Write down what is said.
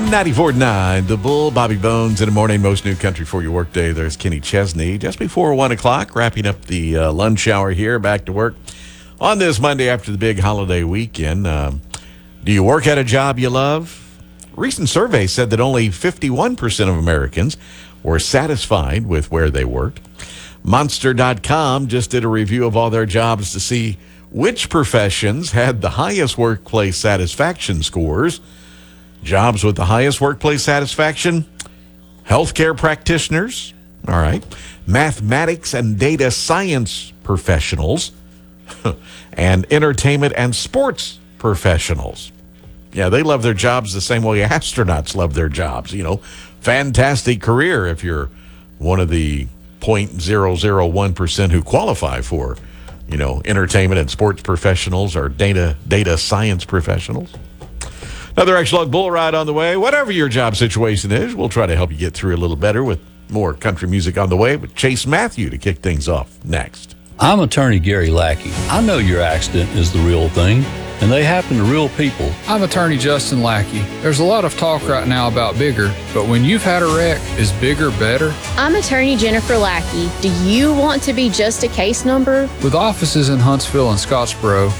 94.9 The Bull, Bobby Bones in the morning. Most new country for your workday. There's Kenny Chesney just before 1 o'clock, wrapping up the lunch hour here, back to work on this Monday after the big holiday weekend. Do you work at a job you love? A recent survey said that only 51% of Americans were satisfied with where they worked. Monster.com just did a review of all their jobs to see which professions had the highest workplace satisfaction scores. Jobs with the highest workplace satisfaction: healthcare practitioners, all right, mathematics and data science professionals, and entertainment and sports professionals. Yeah, they love their jobs the same way astronauts love their jobs. You know, fantastic career if you're one of the 0.001% who qualify for, you know, entertainment and sports professionals or data science professionals. Another X-Lug Bull Ride on the way. Whatever your job situation is, we'll try to help you get through a little better with more country music on the way with Chase Matthew to kick things off next. I'm attorney Gary Lackey. I know your accident is the real thing, and they happen to real people. I'm attorney Justin Lackey. There's a lot of talk right now about bigger, but when you've had a wreck, is bigger better? I'm attorney Jennifer Lackey. Do you want to be just a case number? With offices in Huntsville and Scottsboro,